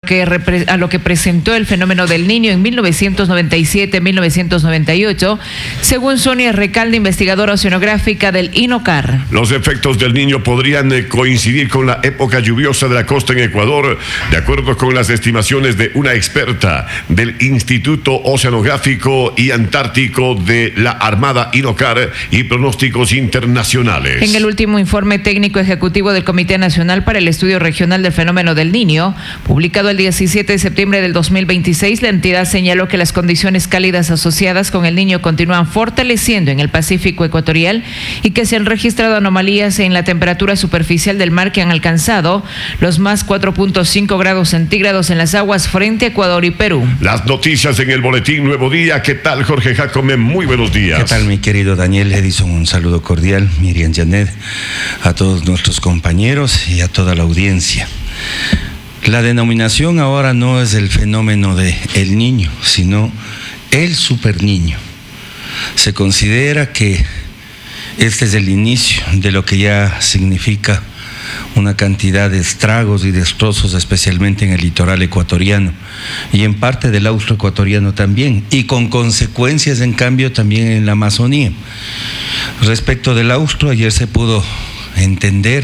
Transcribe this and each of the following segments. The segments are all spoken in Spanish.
a lo que presentó el fenómeno del Niño en 1997-1998, según Sonia Recalde, investigadora oceanográfica del INOCAR. Los efectos del Niño podrían coincidir con la época lluviosa de la costa en Ecuador, de acuerdo con las estimaciones de una experta del Instituto Oceanográfico y Antártico de la Armada INOCAR y pronósticos internacionales. En el último informe técnico ejecutivo del Comité Nacional para el Estudio Regional del Fenómeno del Niño, publicado el 17 de septiembre del 2026, la entidad señaló que las condiciones cálidas asociadas con el Niño continúan fortaleciendo en el Pacífico ecuatorial y que se han registrado anomalías en la temperatura superficial del mar que han alcanzado los más 4.5 grados centígrados en las aguas frente a Ecuador y Perú. Las noticias en el boletín Nuevo Día. ¿Qué tal, Jorge Jacome? Muy buenos días. ¿Qué tal, mi querido Daniel Edison? Un saludo cordial, Miriam Janet, a todos nuestros compañeros y a toda la audiencia. La denominación ahora no es el fenómeno de el Niño, sino el superniño. Se considera que este es el inicio de lo que ya significa una cantidad de estragos y destrozos, especialmente en el litoral ecuatoriano y en parte del austroecuatoriano también, y con consecuencias en cambio también en la Amazonía. Respecto del austro, ayer se pudo entender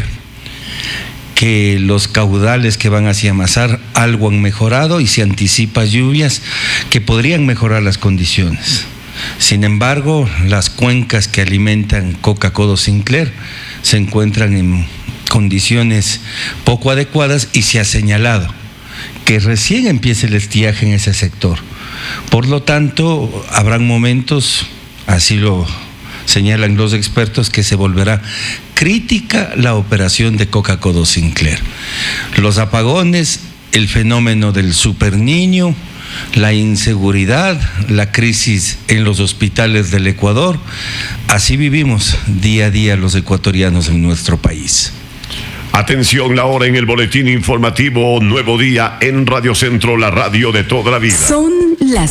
que los caudales que van hacia Mazar algo han mejorado y se anticipa lluvias que podrían mejorar las condiciones. Sin embargo, las cuencas que alimentan Coca-Codo Sinclair se encuentran en condiciones poco adecuadas y se ha señalado que recién empieza el estiaje en ese sector. Por lo tanto, habrán momentos, así lo señalan los expertos, que se volverá crítica la operación de Coca-Codo Sinclair. Los apagones, el fenómeno del superniño, la inseguridad, la crisis en los hospitales del Ecuador, así vivimos día a día los ecuatorianos en nuestro país. Atención, la hora en el boletín informativo Nuevo Día en Radio Centro, la radio de toda la vida. Son las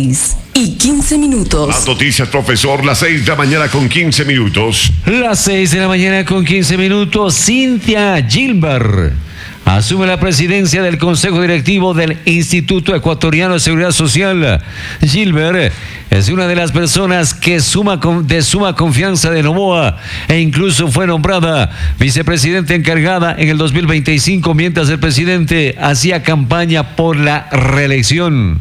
6:15. Las noticias, profesor, las 6 de la mañana con 15 minutos. Las 6 de la mañana con 15 minutos. Cynthia Gilbert asume la presidencia del Consejo Directivo del Instituto Ecuatoriano de Seguridad Social. Gilbert es una de las personas que de suma confianza de Noboa e incluso fue nombrada vicepresidenta encargada en el 2025 mientras el presidente hacía campaña por la reelección.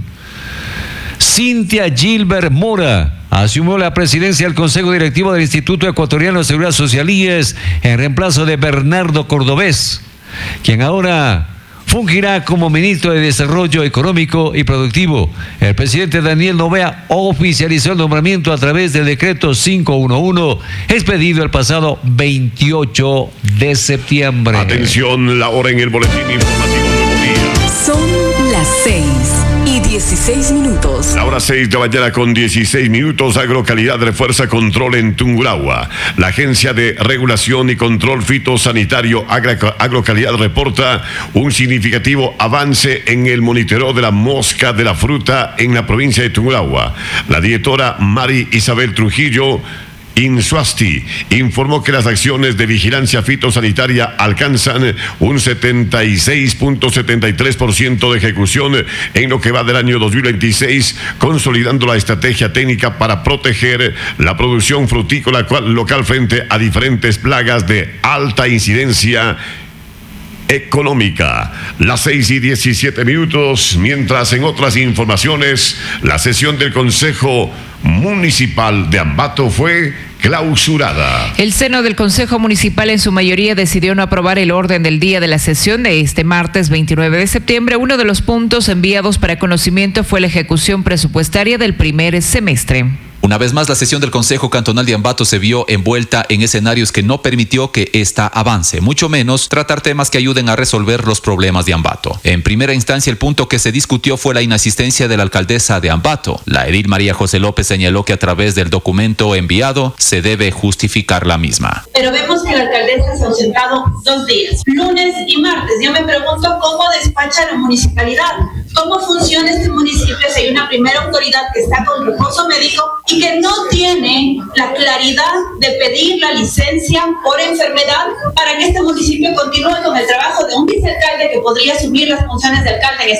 Cynthia Gilbert Mora asumió la presidencia del Consejo Directivo del Instituto Ecuatoriano de Seguridad Social IES en reemplazo de Bernardo Cordobés, quien ahora fungirá como ministro de Desarrollo Económico y Productivo. El presidente Daniel Noboa oficializó el nombramiento a través del decreto 511, expedido el pasado 28 de septiembre. Atención, la hora en el boletín informativo Nuevo Día. Son las 6:16. La hora 6 de la mañana con 16 minutos. Agrocalidad refuerza control en Tungurahua. La Agencia de Regulación y Control Fitosanitario Agrocalidad reporta un significativo avance en el monitoreo de la mosca de la fruta en la provincia de Tungurahua. La directora Mari Isabel Trujillo Insuasti informó que las acciones de vigilancia fitosanitaria alcanzan un 76.73% de ejecución en lo que va del año 2026, consolidando la estrategia técnica para proteger la producción frutícola local frente a diferentes plagas de alta incidencia económica. Las 6:17, mientras en otras informaciones, la sesión del Consejo Municipal de Ambato fue clausurada. El Seno del Consejo Municipal en su mayoría decidió no aprobar el orden del día de la sesión de este martes 29 de septiembre. Uno de los puntos enviados para conocimiento fue la ejecución presupuestaria del primer semestre. Una vez más, la sesión del Consejo Cantonal de Ambato se vio envuelta en escenarios que no permitió que ésta avance, mucho menos tratar temas que ayuden a resolver los problemas de Ambato. En primera instancia, el punto que se discutió fue la inasistencia de la alcaldesa de Ambato. La edil María José López señaló que a través del documento enviado se debe justificar la misma. Pero vemos que la alcaldesa se ha ausentado 2 días, lunes y martes. Yo me pregunto cómo despacha la municipalidad, cómo funciona este municipio si hay una primera autoridad que está con reposo médico y que no tiene la claridad de pedir la licencia por enfermedad para que este municipio continúe con el trabajo de un vicealcalde que podría asumir las funciones de alcalde en